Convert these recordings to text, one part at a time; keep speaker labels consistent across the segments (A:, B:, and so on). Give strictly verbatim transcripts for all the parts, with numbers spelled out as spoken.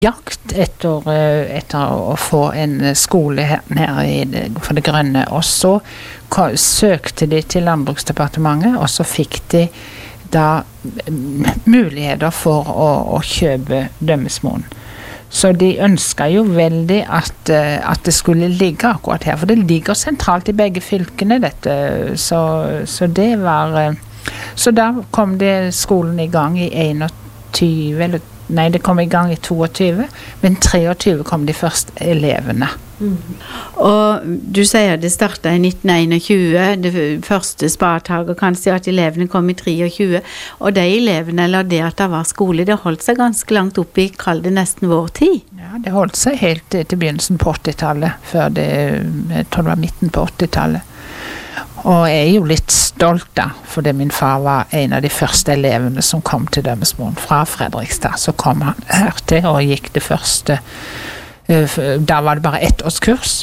A: jakt etter, eh, etter å få en skole her nede i det, for det grønne, og så ko- søkte de til Landbruksdepartementet, og så fikk de da mm, muligheter for å, å kjøpe Dømesmoen. Så de ønsket jo veldig at, eh, at det skulle ligge akkurat her, for det ligger sentralt i begge fylkene dette, så, så det var, eh, så da kom det skolen i gang i enogtyve, eller nei, det kom i gang i toogtyve, men treogtyve kom de første elevene.
B: Mm. Og du sier det startet i nitten tjueen, det første spadtaget, kanskje at elevene kom i tjuetre, og de elevene, eller det at det var skole, det holdt seg ganske langt opp i, kall det nesten vår tid.
A: Ja, det holdt seg helt til begynnelsen på åttitallet, før det, jeg tror det var midten på åttitallet. Og jeg er jo litt stolt da, fordi min far var en av de første elevene som kom til Dømesmoen fra Fredrikstad. Så kom han her til og gikk det første, uh, da var det bare ett års kurs.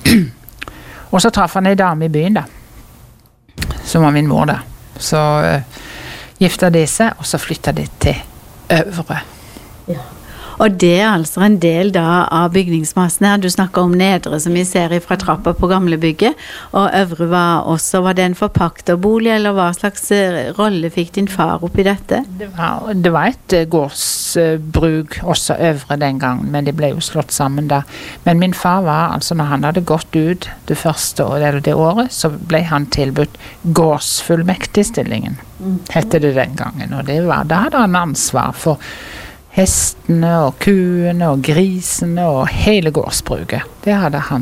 A: Og så traff han en dame i byen da, som var min mor da. Så uh, gifta de seg, og så flyttet de til Øvre.
B: Ja. Og det er altså en del da av bygningsmassen her. Du snakker om nedre som vi ser fra trappa på gamle bygget, og Øvre var også, var det en forpakterbolig, eller hva slags rolle fikk din far oppi dette?
A: Det var, det var et gårdsbruk også Øvre den gangen, men det ble jo slått sammen da. Men min far var, altså når han hadde gått ut det første året, eller det året, så ble han tilbudt gårdsfullmektigstillingen, mm. hette det den gangen, og det var, da hadde han ansvar for hestene og kuene og grisene og hele gårdsbruket. Det hadde han.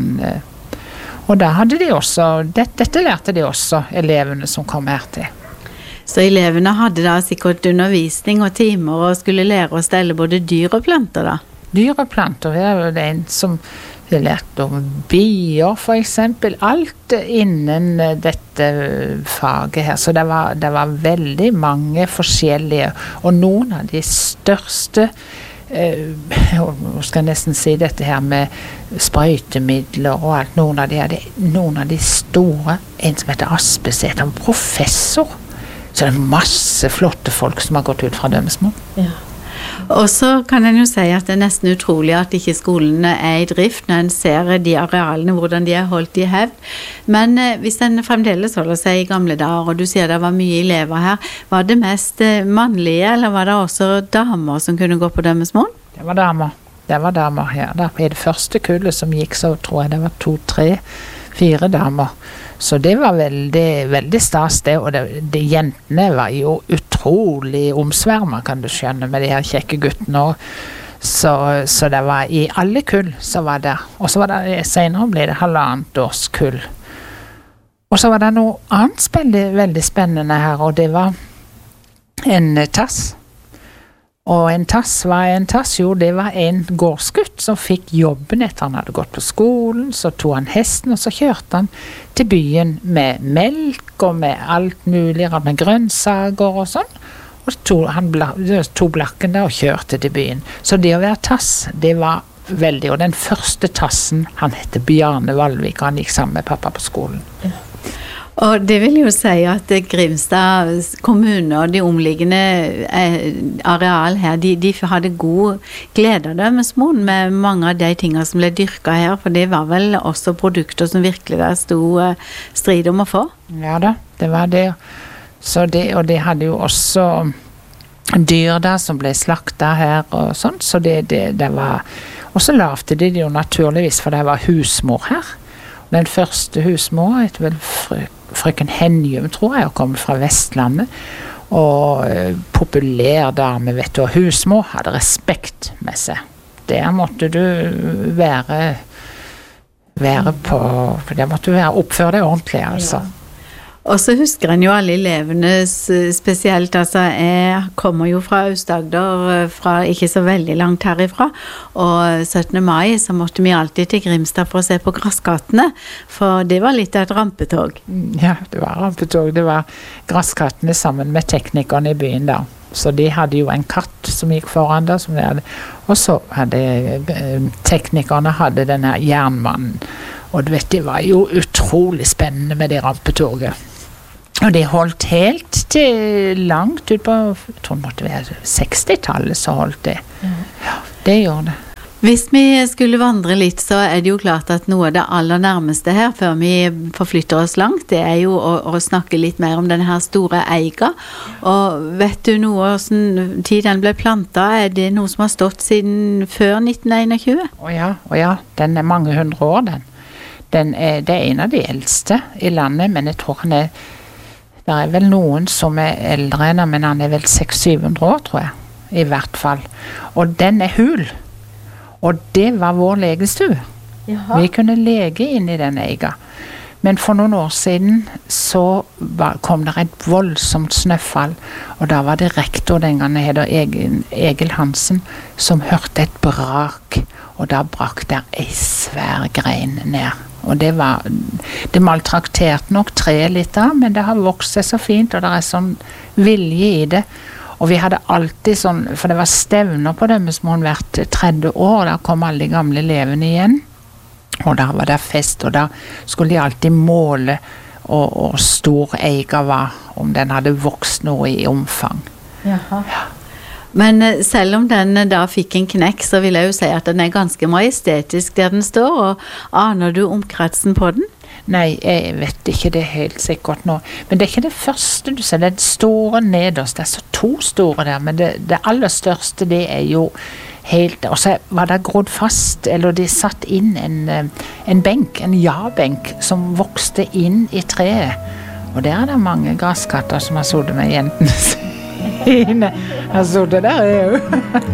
A: Og da hadde de også, det, dette lærte de også, elevene som kom her til.
B: Så elevene hadde da sikkert undervisning og timer og skulle lære å stelle både dyr og planter da?
A: Dyr og planter, det er jo det en som vi lærte om bier for eksempel, alt innen dette faget her, så det var, det var veldig mange forskjellige, og noen av de største, eh, nå skal jeg nesten si dette her med sprøytemidler og alt, noen av de, noen av de store, en som heter Aspesæter, en professor, så det er masse flotte folk som har gått ut fra Dømesmoen.
B: Ja. Og så kan en jo si at det er nesten utrolig at ikke skolene er i drift når en ser de arealene, hvordan de er holdt i hevd. Men eh, hvis en fremdeles holder seg i gamle dager, og du sier det var mye elever her, var det mest eh, mannlige, eller var det også damer som kunne gå på Dømesmoen?
A: Det var damer. Det var damer her. Da. I det første kullet som gikk, så tror jeg det var to, tre, fire damer. Så det var veldig, veldig stas det, og det, de jentene var jo utrolig omsvermet, kan du skjønne, med de her kjekke guttene også. Så, så det var i alle kull så var det, og så var det, senere ble det halvannet års kull. Og så var det noe annet veldig, veldig spennende her, og det var en tass. Og en tass, hva er en tass? Jo, det var en gårdsgutt som fikk jobben etter han hadde gått på skolen, så tog han hesten, og så kjørte han til byen med melk og med alt mulig, med grønnsaker og sånn. Og så tog han bla, tog blakken der og kjørte til byen. Så det å være tass, det var veldig, og den første tassen, han hette Bjarne Valvik, og han gikk sammen med pappa på skolen.
B: Ja. Og det vil jo si at Grimstad kommune og de omliggende areal her, de, de hadde god glede av Dømesmoen med mange av de tingene som ble dyrket her, for det var vel også produkter som virkelig der stod strid om å få?
A: Ja da, det var det. Så det, og det hadde jo også dyr da som ble slaktet her og sånt, så det, det, det var, og så lavte de det jo naturligvis, for det var husmor her. Den første husmor heter vel fru, frøken Henjum, tror jeg, og kom fra Vestlandet, og uh, populær dame, vet du, og husmor hadde respekt med seg. Der måtte du være, være på, der måtte du være, oppføre deg ordentlig, altså. Ja.
B: Og så husker en jo alle elevene spesielt, altså jeg kommer jo fra Aust-Agder, fra ikke så veldig langt herifra, og syttende mai så måtte vi alltid til Grimstad for å se på Grasskattene, for det var litt av et rampetog.
A: Ja, det var rampetog, det var Grasskattene sammen med teknikerne i byen da. Så de hadde jo en katt som gikk foran der, som de hadde, og så hadde teknikerne hadde denne jernmannen, og du vet, det var jo utrolig spennende med det rampetoget. Og det holdt helt til langt ut på, jeg tror det måtte være sekstitallet så holdt det. Ja, det gjorde det.
B: Hvis vi skulle vandre litt, så er det jo klart at noe av det aller nærmeste her, før vi forflytter oss langt, det er jo å, å snakke litt mer om denne her store eiga. Og vet du noe hvordan tid den ble plantet? Er det noe som har stått siden før nitten tjueen?
A: Å ja, å ja, den er mange hundre år, den. den er, det er en av de eldste i landet, men jeg tror han er, det er vel noen som er eldre enn han, men han er vel seks til syv hundre år, tror jeg, i hvert fall. Og den er hul. Og det var vår legestue. Jaha. Vi kunne lege inn i den eiga. Men for noen år siden så var, kom det et voldsomt snøfall, og da var det rektor, den gangen heter Egil, Egil Hansen, som hørte et brak, og da brak der ei svær grein ned. Og det var, det maltrakterte nok treet litt da, men det har vokst seg så fint, og det er sånn vilje i det. Og vi hadde alltid sånn, for det var stevner på Dømmesmoen hvert tredje år, da kom alle de gamle elevene igjen, og da var det fest, og da skulle de alltid måle og, og stor eiga var, om den hadde vokst noe i omfang.
B: Jaha. Ja. Men selv om den da fikk en knekk, så vil jeg jo si at den er ganske majestetisk der den står, og aner du omkretsen på den?
A: Nei, jeg vet ikke det helt sikkert nå. Men det er ikke det første du ser, det er det store nederst. Det er så to store der, men det, det aller største det er jo helt, og så var det grodd fast, eller de satt inn en, en benk, en ja-benk, som vokste inn i treet. Og der er det mange gasskatter som har sittet med jentene sine. Har sittet der, jeg jo.